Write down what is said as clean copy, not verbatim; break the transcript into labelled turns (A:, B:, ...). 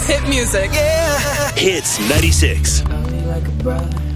A: Hit music.
B: Yeah. Hits 96.
C: Love me like a brother.